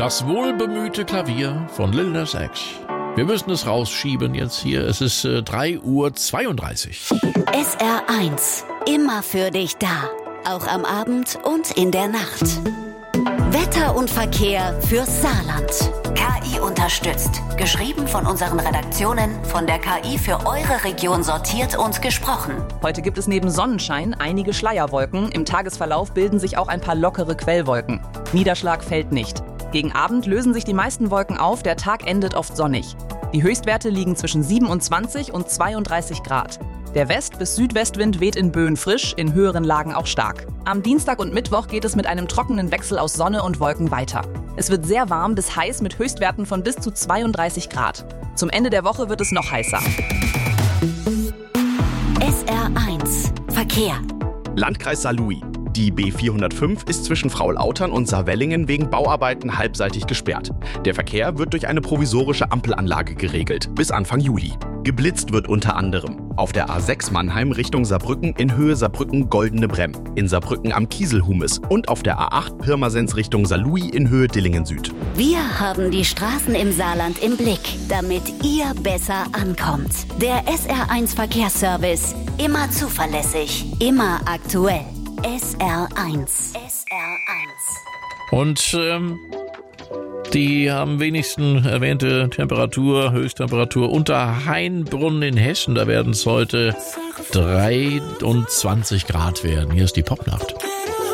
Das wohlbemühte Klavier von Lil Nas X. Wir müssen es rausschieben jetzt hier. Es ist 3:32 Uhr. SR1, immer für dich da. Auch am Abend und in der Nacht. Wetter und Verkehr fürs Saarland. KI unterstützt. Geschrieben von unseren Redaktionen, von der KI für eure Region sortiert und gesprochen. Heute gibt es neben Sonnenschein einige Schleierwolken. Im Tagesverlauf bilden sich auch ein paar lockere Quellwolken. Niederschlag fällt nicht. Gegen Abend lösen sich die meisten Wolken auf, der Tag endet oft sonnig. Die Höchstwerte liegen zwischen 27 und 32 Grad. Der West- bis Südwestwind weht in Böen frisch, in höheren Lagen auch stark. Am Dienstag und Mittwoch geht es mit einem trockenen Wechsel aus Sonne und Wolken weiter. Es wird sehr warm bis heiß mit Höchstwerten von bis zu 32 Grad. Zum Ende der Woche wird es noch heißer. SR1 Verkehr. Landkreis Saarlouis. Die B405 ist zwischen Fraulautern und Saarwellingen wegen Bauarbeiten halbseitig gesperrt. Der Verkehr wird durch eine provisorische Ampelanlage geregelt, bis Anfang Juli. Geblitzt wird unter anderem auf der A6 Mannheim Richtung Saarbrücken in Höhe Saarbrücken-Goldene Bremm, in Saarbrücken am Kieselhumis und auf der A8 Pirmasens Richtung Saarlouis in Höhe Dillingen Süd. Wir haben die Straßen im Saarland im Blick, damit ihr besser ankommt. Der SR1 Verkehrsservice. Immer zuverlässig, immer aktuell. SR1. SR1. Und die am wenigsten erwähnte Temperatur, Höchsttemperatur unter Hainbrunn in Hessen. Da werden es heute 23 Grad werden. Hier ist die Popnacht.